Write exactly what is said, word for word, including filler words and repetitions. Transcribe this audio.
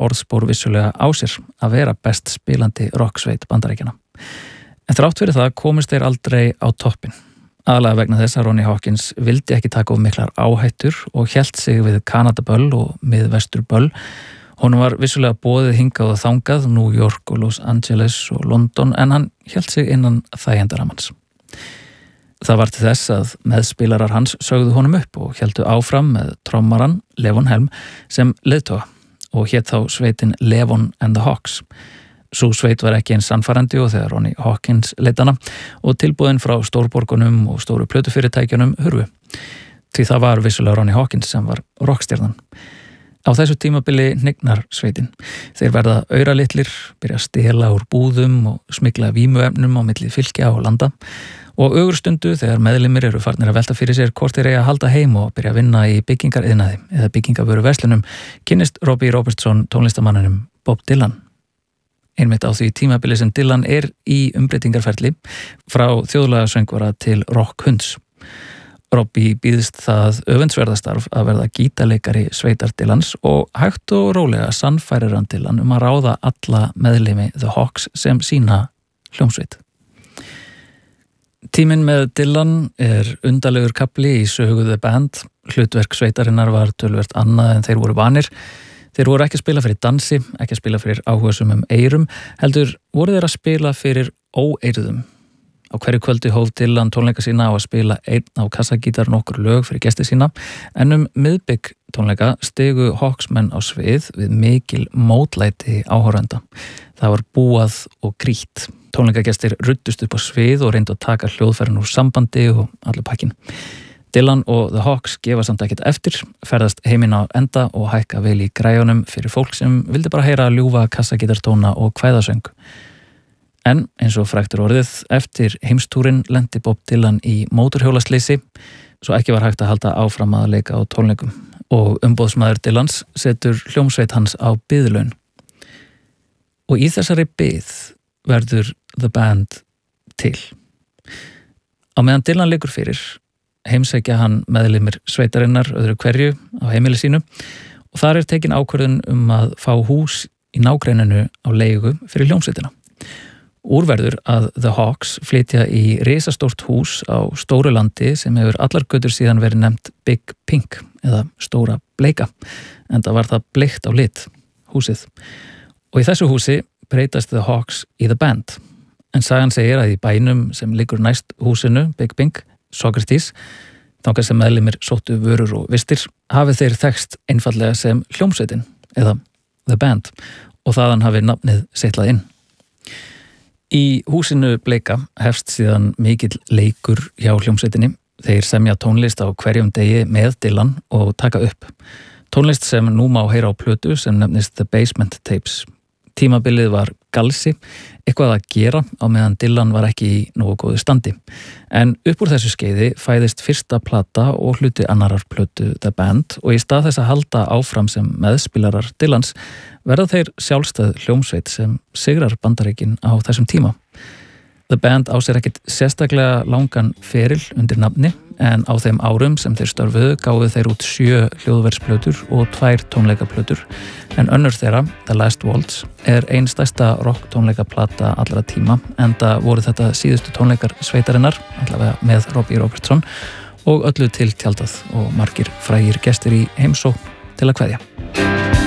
orðspor vissulega á sér að vera best spilandi rocksveit Bandaríkjanna. En þrátt fyrir það komist þeir aldrei á toppin. Aðalega vegna þess að Ronnie Hawkins vildi ekki taka of miklar áhættur og hélt sig við Kanadaböll og miðvesturböll. Honum var vissulega boðið hingað og þangað, New York og Los Angeles og London, en hann hélt sig innan þægindaramans. Það var til þess að meðspilarar hans sögðu honum upp og héldu áfram með trommaran Levon Helm sem leiðtoga og hét þá sveitin Levon and the Hawks. Sú sveit var ekki eins sannfærandi og þegar Ronnie Hawkins leit hana og tilboðin frá stórborgunum og stóru plötufyrirtækjunum hurfu. Því það var vissulega Ronnie Hawkins sem var rockstjarnan. Á þessu tímabili hnignar sveitin. Þeir verða auralitlir, byrja að stela úr búðum og smygla vímuefnum á milli fylkja og landa. Og ögurstundu þegar meðlimir eru farnir að velta fyrir sér hvort þeir eiga að halda heim og byrja að vinna í byggingariðnaði eða byggingavöru verslunum, kynnist Robbie Robertson tónlistamanninum Bob Dylan. Einmitt á því tímabili sem Dylan er í umbreytingarferli frá þjóðlagasöngvara til rockhunds. Robbie býðst það öfundsverðastarf að verða gítarleikari sveitar Dylans og hægt og rólega sannfærir hann Dylan um að ráða alla meðlimi The Hawks sem sína hljómsveit. Tíminn með Dylan er undarlegur kafli í sögu The Band. Hlutverk sveitarinnar var töluvert annað en þeir voru vanir. Þeir voru ekki að spila fyrir dansi, ekki að spila fyrir áhugasumum eyrum, heldur voru þeir að spila fyrir óeirðum. Á hverju kvöldi hóf Dylan tónleika sína á að spila einn á kassagítar nokkur lög fyrir gesti sína, en um miðbik tónleika stigu Hawksmenn á svið við mikil mótlæti áhorfenda. Það var búað og grýtt. Tónleikagestir ruddust upp á svið og reyndu að taka hljóðfærin úr sambandi og allir pakkin. Dylan og The Hawks gefa samt ekkert eftir, ferðast heiminn á enda og hækka vel í græjunum fyrir fólk sem vildi bara heyra ljúfa kassagítartóna og kvæðasöng. En eins og frægt er orðið, eftir heimstúrin lenti Bob Dylan í mótorhjólasleysi, svo ekki var hægt að halda áfram að leika á tónleikum og umboðsmaður Dylans setur hljómsveit hans á biðlaun. Og í þessari bið verður The Band til. Á meðan Dylan leikur fyrir, heimsækja hann meðlimir sveitarinnar öðru hverju á heimili sínu og þar er tekin ákvörðun um að fá hús í nágrenninu á leigu fyrir hljómsveitina. Úrverður að The Hawks flytja í risastórt hús á stóru landi sem hefur allar götur síðan verið nefnt Big Pink eða Stóra Bleika, en það var það bleikt á lit, húsið. Og í þessu húsi breytast The Hawks í The Band, en sagan segir að í bænum sem liggur næst húsinu, Big Pink, Socrates, þangað sem meðlimir sóttu vörur og vistir, hafi þeir þekkst einfallega sem hljómsveitin eða The Band og þaðan hafi nafnið seitlað inn. Í húsinu Bleika hefst síðan mikill leikur hjá hljómsveitinni. Þeir semja tónlist á hverjum degi með Dylan og taka upp. Tónlist sem nú má heyra á plötu sem nefnist The Basement Tapes. Tímabilið var galsi, eitthvað að gera á meðan Dylan var ekki í nógu góðu standi. En upp úr þessu skeiði fæðist fyrsta plata og hluti annarar plötu The Band og í stað þess að halda áfram sem meðspilarar Dylans verða þeir sjálfstæð hljómsveit sem sigrar Bandaríkin á þessum tíma. The Band á sér ekkit sérstaklega langan feril undir nafni en á þeim árum sem þeir störfuðu gáfu þeir út sjö hljóðversplötur og tvær tónleikaplötur en önnur þeirra, The Last Waltz, er ein stærsta rock tónleikaplata allra tíma enda voru þetta síðustu tónleikar sveitarinnar, allavega með Robbie Robertson og öllu til tjaldað og margir frægir gestir í heimsókn til að kveðja.